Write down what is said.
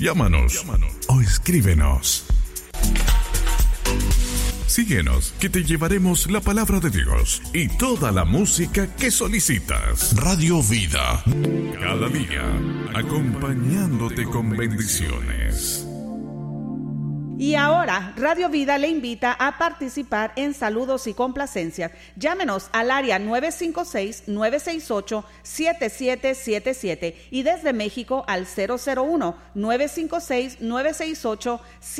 Llámanos o escríbenos. Síguenos, que te llevaremos la palabra de Dios y toda la música que solicitas. Radio Vida. Cada día, acompañándote con bendiciones. Y ahora, Radio Vida le invita a participar en saludos y complacencias. Llámenos al área 956-968-7777 y desde México al 001-956-968-7777.